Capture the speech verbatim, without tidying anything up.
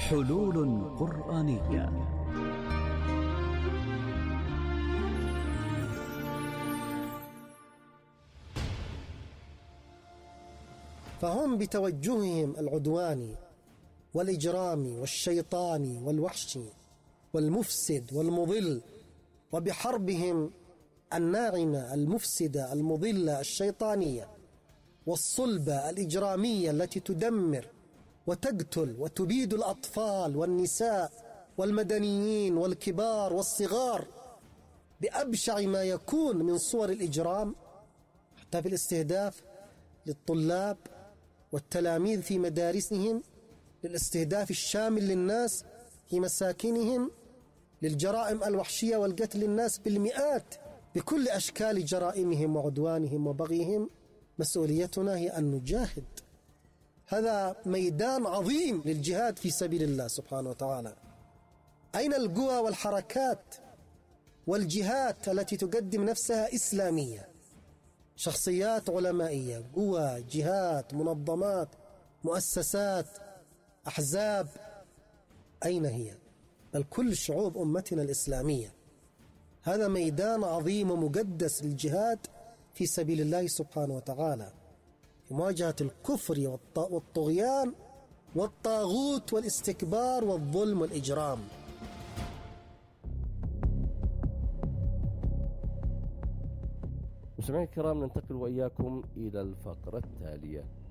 حلول قرآنية. فهم بتوجههم العدواني والإجرامي والشيطاني والوحشي والمفسد والمضل، وبحربهم الناعمة المفسدة المضلة الشيطانية والصلبة الإجرامية التي تدمر وتقتل وتبيد الأطفال والنساء والمدنيين والكبار والصغار بأبشع ما يكون من صور الإجرام، حتى في الاستهداف للطلاب والتلاميذ في مدارسهم، للاستهداف الشامل للناس في مساكنهم، للجرائم الوحشية والقتل الناس بالمئات بكل أشكال جرائمهم وعدوانهم وبغيهم. مسؤوليتنا هي أن نجاهد. هذا ميدان عظيم للجهاد في سبيل الله سبحانه وتعالى. أين القوى والحركات والجهات التي تقدم نفسها إسلامية؟ شخصيات علمائية، قوى، جهات، منظمات، مؤسسات، أحزاب، أين هي؟ بل كل شعوب أمتنا الإسلامية. هذا ميدان عظيم ومقدس للجهاد في سبيل الله سبحانه وتعالى في مواجهة الكفر والطغيان والطاغوت والاستكبار والظلم والإجرام. مستمعينا الكرام، ننتقل وإياكم إلى الفقرة التالية.